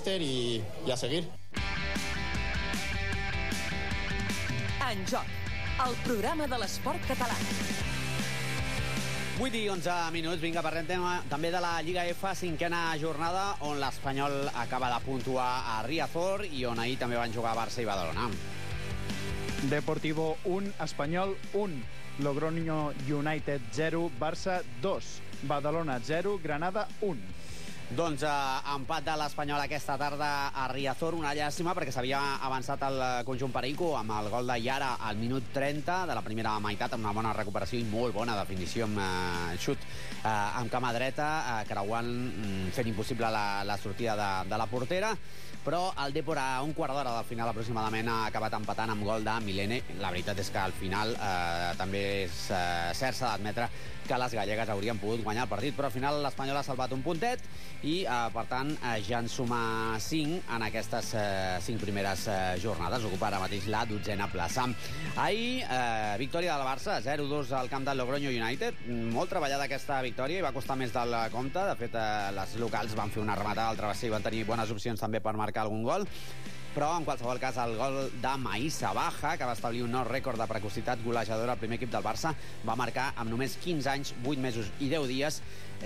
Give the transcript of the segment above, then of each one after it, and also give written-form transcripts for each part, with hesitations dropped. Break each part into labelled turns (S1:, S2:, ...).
S1: míster i a seguir.
S2: En Joc, el programa de l'esport català.
S3: 8 i 11 minuts, vinga, parlem també de la Lliga F, cinquena jornada, on l'Espanyol acaba de puntuar a Riazor i on ahir també van jugar Barça i Badalona.
S4: Deportivo 1, Espanyol 1, Logroño United 0, Barça 2, Badalona 0, Granada 1.
S3: Doncs empat de l'Espanyol aquesta tarda a Riazor, una llàstima perquè s'havia avançat el conjunt perico amb el gol de Yara al minut 30 de la primera meitat, amb una bona recuperació i molt bona definició amb xut amb cama dreta, creuant, fent impossible la sortida de la portera, però el Depor a un quart d'hora del final aproximadament ha acabat empatant amb gol de Milene. La veritat és que al final també és cert, s'ha d'admetre que les gallegues haurien pogut guanyar el partit, però al final l'Espanyol ha salvat un puntet i, per tant, ja en suma 5 en aquestes 5 primeres jornades. Ocupa ara mateix la 12a plaça. Ahir, victòria del Barça, 0-2 al camp del Logroño United. Molt treballada aquesta victòria i va costar més del compte. De fet, les locals van fer una rematada al travesser i van tenir bones opcions també per marcar algun gol. Però, en qualsevol cas, el gol de Maïssa Baja, que va establir un nou rècord de precocitat golejadora al primer equip del Barça, va marcar amb només 15 anys, 8 mesos i 10 dies.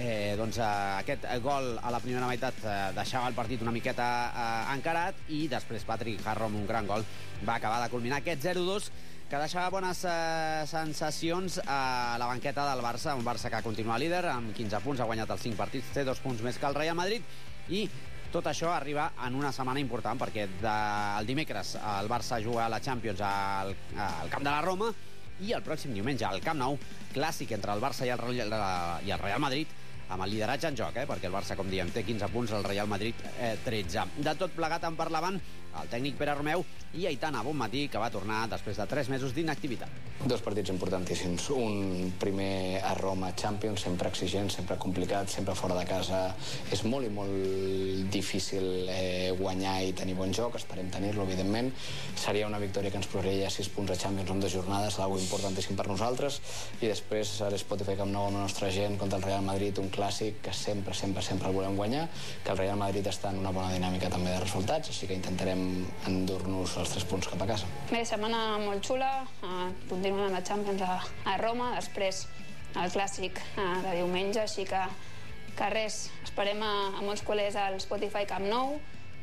S3: Aquest gol a la primera meitat deixava el partit una miqueta encarat i després Patrick Harro, amb un gran gol, va acabar de culminar aquest 0-2 que deixava bones sensacions a la banqueta del Barça, un Barça que continua líder amb 15 punts, ha guanyat els 5 partits, té 2 punts més que el Real Madrid i tot això arriba en una setmana important perquè el dimecres el Barça juga a la Champions al camp de la Roma i el pròxim diumenge al Camp Nou, clàssic entre el Barça i el Real Madrid, amb el lideratge en joc, perquè el Barça, com diem, té 15 punts, el Real Madrid 13. De tot plegat en parlaven el tècnic Pere Romeu i Aitana Bonmatí, que va tornar després de 3 mesos d'inactivitat.
S5: 2 partits importantíssims. Un primer a Roma, Champions, sempre exigent, sempre complicat, sempre fora de casa. És molt i molt difícil guanyar i tenir bon joc, esperem tenir-lo, evidentment. Seria una victòria que ens posaria 6 punts a Champions en 2 jornades, algo importantíssim per nosaltres. I després a l'Spotify Camp Nou amb la nostra gent contra el Real Madrid, un clàssic que sempre el volem guanyar, que el Real Madrid està en una bona dinàmica també de resultats, així que intentarem endur-nos els 3 punts cap a casa.
S6: Bé, setmana molt xula, continuem amb la Champions a Roma, després el clàssic de diumenge, així que res, esperem a molts col·legs al Spotify Camp Nou.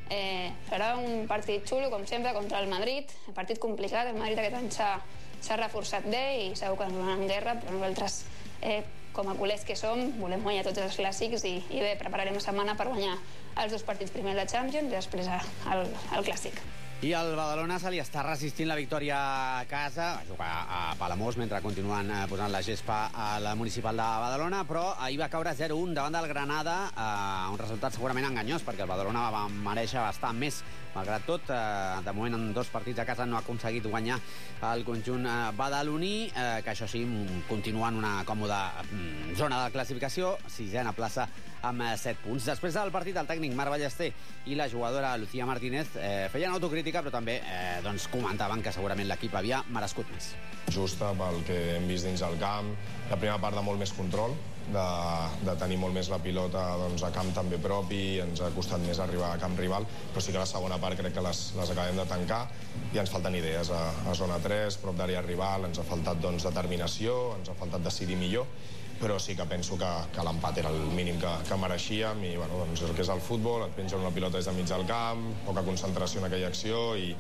S6: Serà un partit xulo, com sempre, contra el Madrid, un partit complicat, el Madrid aquest any s'ha reforçat bé i segur que ens donaran guerra, però nosaltres, com a culers que som, volem guanyar tots els clàssics i bé, prepararem la setmana per guanyar els 2 partits, primer la Champions i després el clàssic.
S3: I al Badalona se li està resistint la victòria a casa, va jugar a Palamós mentre continuen posant la gespa a la municipal de Badalona, però ahir va caure 0-1 davant del Granada, un resultat segurament enganyós perquè el Badalona va mereixer bastant més. Malgrat tot, de moment en 2 partits a casa no ha aconseguit guanyar el conjunt badaloní, que això sí, continua en una còmoda zona de classificació, 6a plaça amb 7 punts. Després del partit, el tècnic Marc Ballester i la jugadora Lucía Martínez feien autocrítica, però també comentaven que segurament l'equip havia merescut més.
S7: Justa pel que hem vist dins el camp, la primera part de molt més control, de tenir molt més la pilota a camp també propi, ens ha costat més arribar a camp rival, però sí que la segona part crec que les acabem de tancar i ens falten idees a zona 3, prop d'àrea rival, ens ha faltat determinació, ens ha faltat decidir millor, però sí que penso que l'empat era el mínim que mereixíem i el que és el futbol, et pengen una pilota des de mig del camp, poca concentració en aquella acció i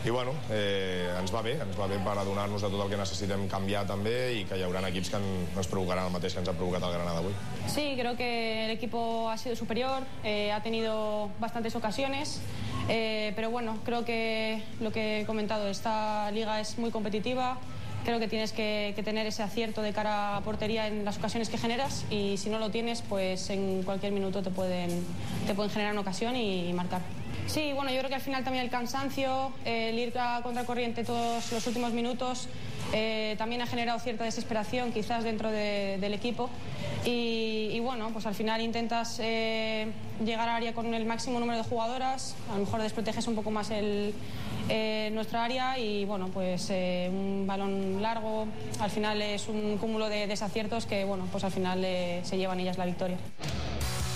S7: ens va bé per adonar-nos de tot el que necessitem canviar també i que hi haurà equips que ens provocaran el mateix que ens ha provocat el Granada avui.
S8: Sí, creo que el equipo ha sido superior, ha tenido bastantes ocasiones, pero bueno, creo que lo que he comentado, esta liga es muy competitiva. Creo que tienes que tener ese acierto de cara a portería en las ocasiones que generas y si no lo tienes, pues en cualquier minuto te pueden generar una ocasión y marcar. Sí, bueno, yo creo que al final también el cansancio, el ir a contracorriente todos los últimos minutos, también ha generado cierta desesperación quizás dentro del equipo y bueno, pues al final intentas llegar al área con el máximo número de jugadoras, a lo mejor desproteges un poco más nuestra área y bueno, pues un balón largo al final es un cúmulo de desaciertos que bueno, pues al final se llevan ellas la victoria.